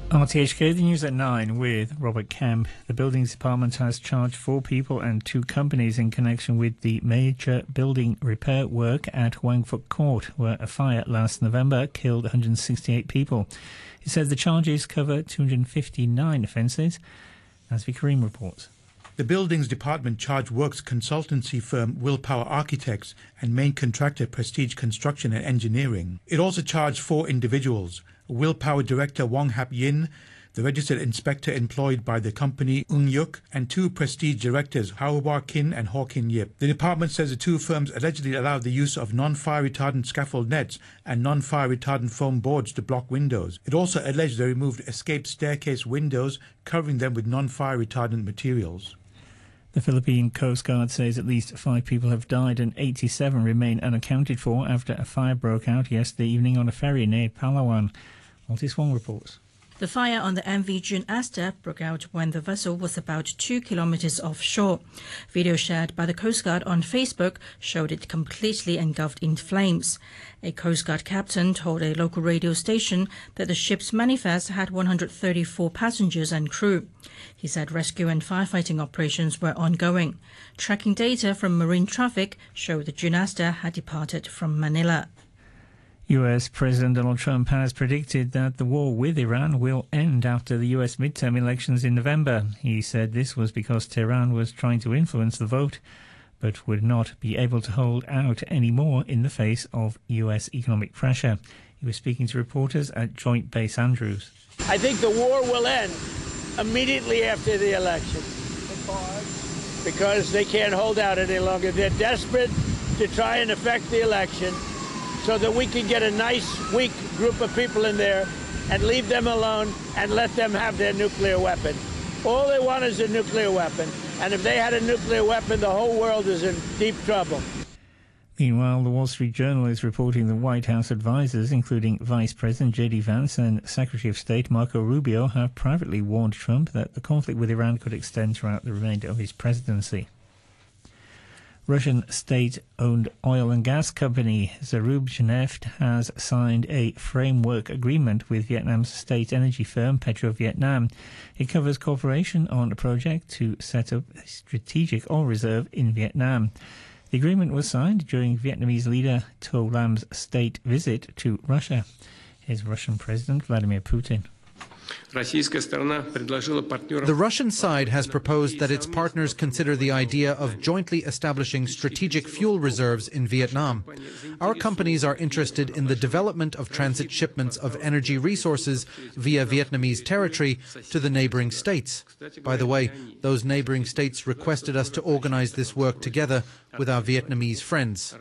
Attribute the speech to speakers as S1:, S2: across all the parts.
S1: RTHK, the news at 9 with Robert Kemp. The Buildings Department has charged 4 people and 2 companies in connection with the major building repair work at Wang Fuk Court, where a fire last November killed 168 people. It says the charges cover 259 offences, as Karim reports.
S2: The Buildings Department charged works consultancy firm Willpower Architects and main contractor Prestige Construction and Engineering. It also charged 4 individuals: Willpower Director Wong Hap Yin, the registered inspector employed by the company Ung Yuk, and 2 Prestige directors Hawar Kin and Hawkin Yip. The department says the 2 firms allegedly allowed the use of non-fire retardant scaffold nets and non-fire retardant foam boards to block windows. It also alleged they removed escape staircase windows, covering them with non-fire retardant materials.
S1: The Philippine Coast Guard says at least 5 people have died and 87 remain unaccounted for after a fire broke out yesterday evening on a ferry near Palawan. Otis Wong reports.
S3: The fire on the MV June Aster broke out when the vessel was about 2 kilometers offshore. Video shared by the Coast Guard on Facebook showed it completely engulfed in flames. A Coast Guard captain told a local radio station that the ship's manifest had 134 passengers and crew. He said rescue and firefighting operations were ongoing. Tracking data from marine traffic showed the June Aster had departed from Manila.
S1: US President Donald Trump has predicted that the war with Iran will end after the US midterm elections in November. He said this was because Tehran was trying to influence the vote, but would not be able to hold out anymore in the face of US economic pressure. He was speaking to reporters at Joint Base Andrews.
S4: I think the war will end immediately after the election because they can't hold out any longer. They're desperate to try and affect the election so that we can get a nice, weak group of people in there and leave them alone and let them have their nuclear weapon. All they want is a nuclear weapon. And if they had a nuclear weapon, the whole world is in deep trouble.
S1: Meanwhile, the Wall Street Journal is reporting the White House advisors, including Vice President J.D. Vance and Secretary of State Marco Rubio, have privately warned Trump that the conflict with Iran could extend throughout the remainder of his presidency. Russian state-owned oil and gas company Zarubneft has signed a framework agreement with Vietnam's state energy firm PetroVietnam. It covers cooperation on a project to set up a strategic oil reserve in Vietnam. The agreement was signed during Vietnamese leader To Lam's state visit to Russia. Here's Russian President Vladimir Putin.
S5: The Russian side has proposed that its partners consider the idea of jointly establishing strategic fuel reserves in Vietnam. Our companies are interested in the development of transit shipments of energy resources via Vietnamese territory to the neighboring states. By the way, those neighboring states requested us to organize this work together with our Vietnamese friends.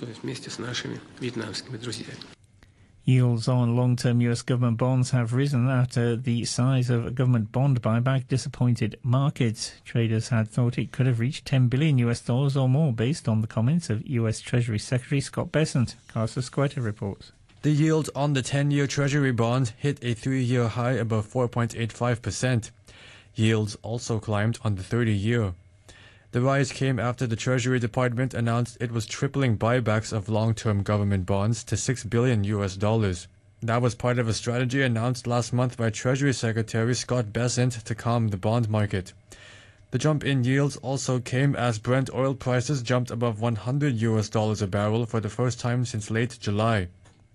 S1: Yields on long-term US government bonds have risen after the size of a government bond buyback disappointed markets. Traders had thought it could have reached $10 billion or more based on the comments of US Treasury Secretary Scott Bessent. Carlos Escueta reports.
S6: The yield on the 10-year Treasury bond hit a 3-year high above 4.85%. Yields also climbed on the 30-year. The rise came after the Treasury Department announced it was tripling buybacks of long-term government bonds to $6 billion. That was part of a strategy announced last month by Treasury Secretary Scott Bessent to calm the bond market. The jump in yields also came as Brent oil prices jumped above $100 a barrel for the first time since late July.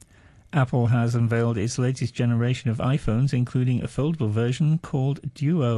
S1: Apple has unveiled its latest generation of iPhones, including a foldable version called Duo.